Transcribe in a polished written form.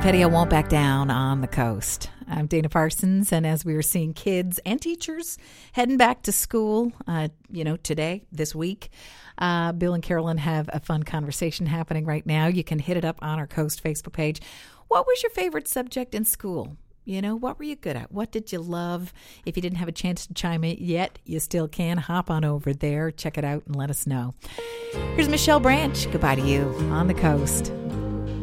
Petio won't back down on the coast. I'm Dana Parsons, and as we were seeing kids and teachers heading back to school, today, this week, Bill and Carolyn have a fun conversation happening right now. You can hit it up on our Coast Facebook page. What was your favorite subject in school? What were you good at? What did you love? If you didn't have a chance to chime in yet, you still can. Hop on over there, check it out, and let us know. Here's Michelle Branch. Goodbye to you on the coast.